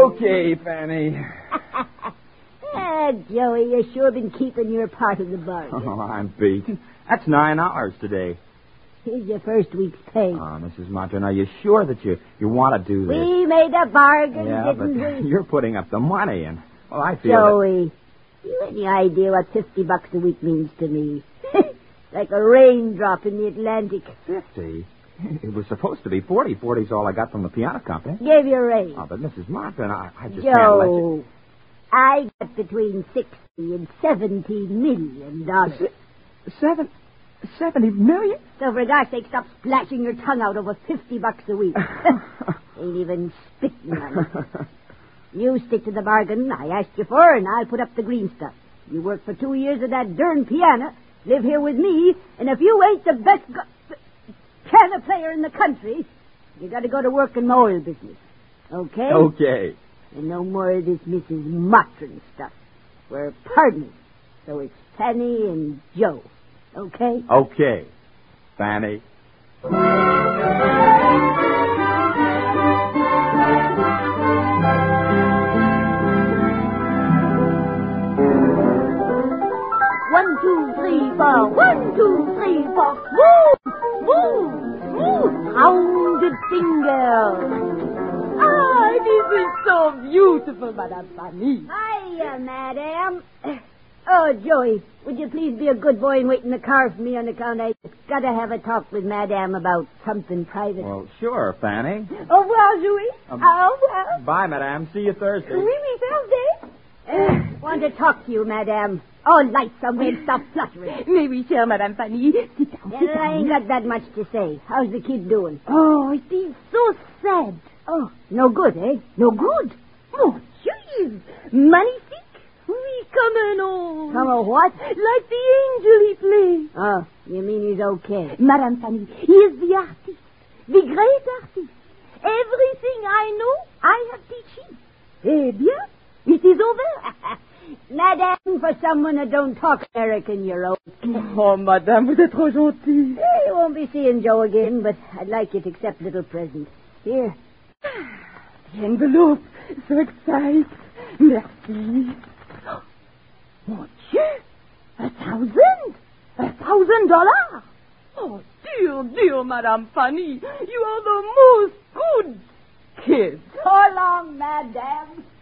Okay, Fanny. Joey, you've sure been keeping your part of the bargain. Oh, I'm beat. That's $9 today. Here's your first week's pay. Oh, Mrs. Martin, are you sure that you want to do this? We made a bargain, Yeah, didn't but we? you're putting up the money, and, well, I feel Joey, you any idea what $50 a week means to me? Like a raindrop in the Atlantic. that 50? It was supposed to be 40. 40's all I got from the piano company. Gave you a raise. Oh, but Mrs. Martin, I just can't let you... Joe, I got between $60 and $70 million. 70 million? So for God's sake, stop splashing your tongue out over $50 a week. Ain't even spitting on it. You stick to the bargain I asked you for, and I'll put up the green stuff. You work for 2 years at that darn piano, live here with me, and if you ain't the best piano player in the country, you got to go to work in my oil business. Okay? Okay. And no more of this Mrs. Martin stuff. We're partners, so it's Fanny and Joe. Okay? Okay, Fanny. One, two, three, four. 1, 2, 3, 4. Smooth, smooth, smooth. Rounded fingers. Ah, this is so beautiful, Madame Fanny. Hiya, madam. Oh, Joey, would you please be a good boy and wait in the car for me on account I just got to have a talk with madam about something private. Well, sure, Fanny. Au revoir, Joey. Au revoir. Bye, madame. See you Thursday. Oui, Thursday. Want to talk to you, madam. Oh, light somewhere and stop fluttering. Mais oui, chère Madame Fanny. Sit down, sit I ain't down. got that much to say. How's the kid doing? Oh, it is so sad. Oh, no good, eh? No good? Mon Dieu, magnifique. Oui, comme un ange. Come a what? Like the angel he plays. Oh, you mean he's okay? Madame Fanny, he is the artist, the great artist. Everything I know, I have teach him. Eh bien, it is over. Madame, for someone that don't talk American, you're okay. Oh, Madame, vous êtes trop gentille. You won't be seeing Joe again, but I'd like you to accept a little present. Here. The envelope, so excited. Merci. Mon Dieu, $1,000? $1,000? Oh, dear, dear Madame Fanny, you are the most good kid. So long, madame.